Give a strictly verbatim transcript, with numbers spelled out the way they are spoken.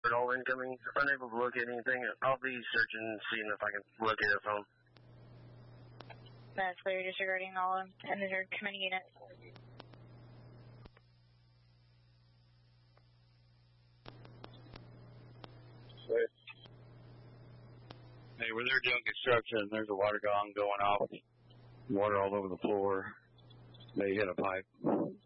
all incoming. Unable to locate anything. I'll be searching and seeing if I can locate a phone. That's clear, disregarding all uninjured commanding units. Wait. Hey, we're there doing construction. There's a water gong going off. Water all over the floor. They hit a pipe.